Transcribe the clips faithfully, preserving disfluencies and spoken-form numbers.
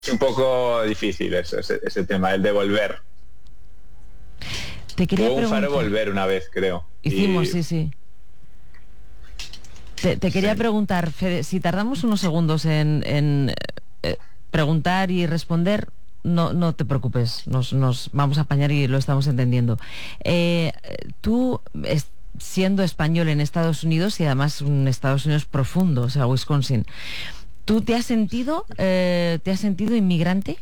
es un poco difícil eso, ese, ese tema, el de volver. Te quería Hubo un preguntar. faro volver una vez, creo. Hicimos, y... sí, sí. Te, te quería Sí. preguntar, Fede, si tardamos unos segundos en, en eh, preguntar y responder, no, no te preocupes, nos, nos vamos a apañar y lo estamos entendiendo. Eh, tú, es, siendo español en Estados Unidos, y además un Estados Unidos profundo, o sea, Wisconsin, ¿tú te has sentido, eh, te has sentido inmigrante?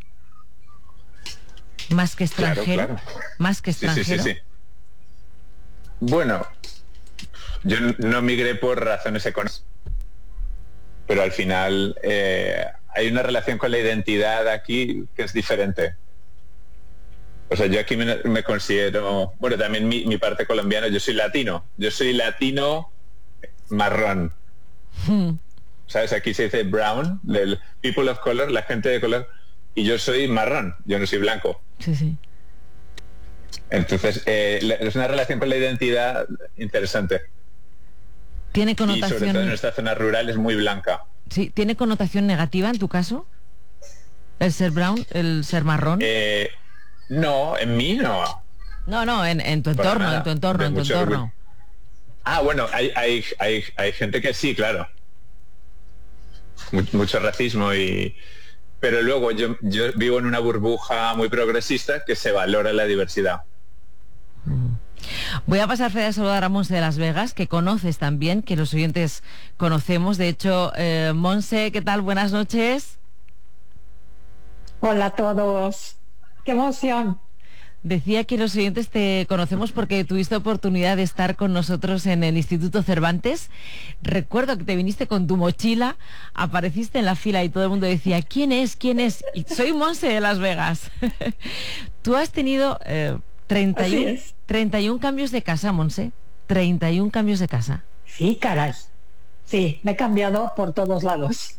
¿Más que extranjero? Claro, claro. ¿Más que Sí, extranjero? sí, sí, sí. Bueno, yo no migré por razones económicas, pero al final eh, hay una relación con la identidad aquí que es diferente. O sea, yo aquí me, me considero, bueno, también mi, mi parte colombiana, yo soy latino, yo soy latino marrón. Hmm. ¿Sabes? Aquí se dice brown, del people of color, la gente de color, y yo soy marrón, yo no soy blanco. Sí, sí. Entonces, eh, es una relación con la identidad interesante. ¿Tiene Y sobre todo en connotación, nuestra zona rural es muy blanca. sí, ¿tiene connotación negativa en tu caso? ¿El ser brown, el ser marrón? Eh, no, en mí no. No, no, en, en tu Para entorno, nada. en tu entorno, De en tu mucho entorno. orgullo. Ah, bueno, hay, hay, hay, hay gente que sí, claro. Much- mucho racismo y... Pero luego yo, yo vivo en una burbuja muy progresista que se valora la diversidad. Voy a pasar, Fede, a saludar a Monse de Las Vegas, que conoces también, que los oyentes conocemos. De hecho, eh, Monse, ¿qué tal? Buenas noches. Hola a todos. ¡Qué emoción! Decía que los oyentes te conocemos porque tuviste oportunidad de estar con nosotros en el Instituto Cervantes. Recuerdo que te viniste con tu mochila, apareciste en la fila y todo el mundo decía, ¿quién es? ¿Quién es? Y soy Monse de Las Vegas. Tú has tenido eh, treinta y uno, Así es. treinta y uno cambios de casa, Monse. treinta y uno cambios de casa. Sí, caray. Sí, me he cambiado por todos lados.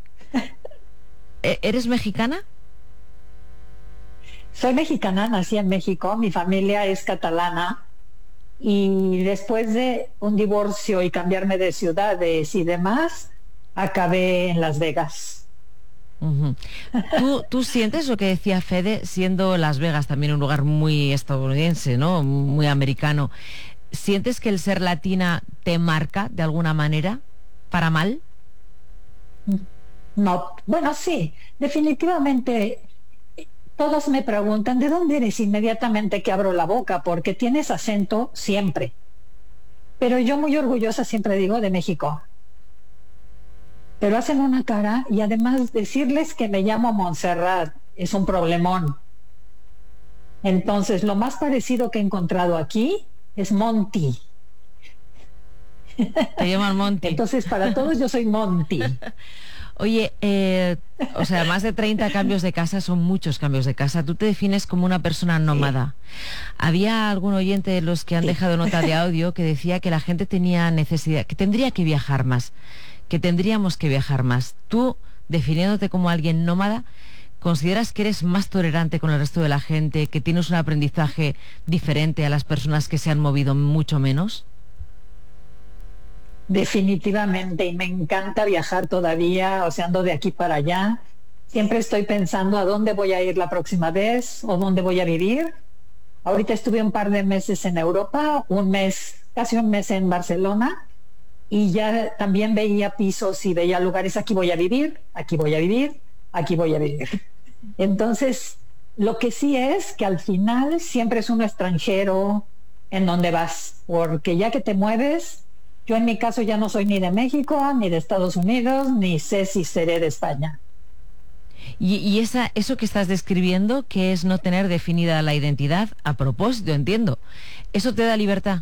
¿E- ¿Eres mexicana? Soy mexicana, nací en México, mi familia es catalana y después de un divorcio y cambiarme de ciudades y demás, acabé en Las Vegas. Ujú. ¿Tú, tú sientes lo que decía Fede, siendo Las Vegas también un lugar muy estadounidense, ¿no? Muy americano? ¿Sientes que el ser latina te marca de alguna manera para mal? No, bueno, sí, definitivamente. Todos me preguntan, ¿de dónde eres? Inmediatamente que abro la boca, porque tienes acento siempre. Pero yo muy orgullosa siempre digo de México. Pero hacen una cara y además decirles que me llamo Montserrat es un problemón. Entonces, lo más parecido que he encontrado aquí es Monty. Te llaman Monty. Entonces, para todos yo soy Monty. Oye, eh, o sea, más de treinta cambios de casa son muchos cambios de casa. Tú te defines como una persona nómada. Había algún oyente de los que han Sí. dejado nota de audio que decía que la gente tenía necesidad, que tendría que viajar más, que tendríamos que viajar más. Tú, definiéndote como alguien nómada, ¿consideras que eres más tolerante con el resto de la gente, que tienes un aprendizaje diferente a las personas que se han movido mucho menos? Definitivamente, y me encanta viajar todavía, o sea, ando de aquí para allá. Siempre estoy pensando a dónde voy a ir la próxima vez o dónde voy a vivir. Ahorita estuve un par de meses en Europa, un mes, casi un mes en Barcelona, y ya también veía pisos y veía lugares, aquí voy a vivir, aquí voy a vivir, aquí voy a vivir. Entonces, lo que sí es que al final siempre es un extranjero en donde vas, porque ya que te mueves, yo en mi caso ya no soy ni de México, ni de Estados Unidos, ni sé si seré de España. Y, y esa, eso que estás describiendo, que es no tener definida la identidad, a propósito, entiendo, ¿eso te da libertad?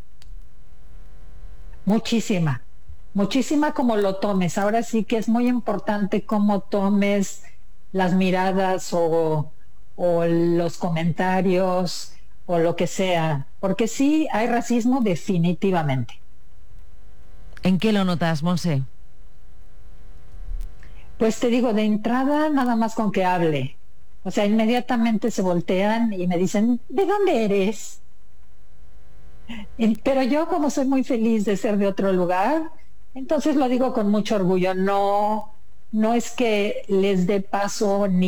Muchísima, muchísima como lo tomes. Ahora sí que es muy importante cómo tomes las miradas o, o los comentarios o lo que sea, porque sí hay racismo definitivamente. ¿En qué lo notas, Monse? Pues te digo, de entrada, nada más con que hable. O sea, inmediatamente se voltean y me dicen, ¿de dónde eres? Y- Pero yo, como soy muy feliz de ser de otro lugar, entonces lo digo con mucho orgullo. No, no es que les dé paso ni